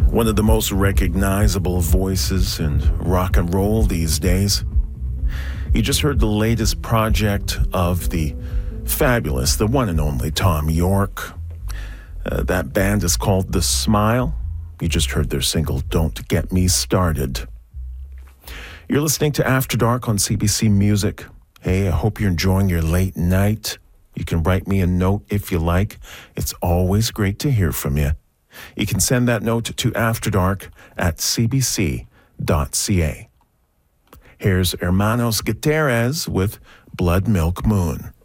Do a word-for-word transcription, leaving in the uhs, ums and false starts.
One of the most recognizable voices in rock and roll these days. You just heard the latest project of the fabulous, the one and only Thom Yorke. Uh, that band is called The Smile. You just heard their single, Don't Get Me Started. You're listening to After Dark on C B C Music. Hey, I hope you're enjoying your late night. You can write me a note if you like. It's always great to hear from you. You can send that note to afterdark at c b c dot c a. Here's Hermanos Gutierrez with Blood Milk Moon.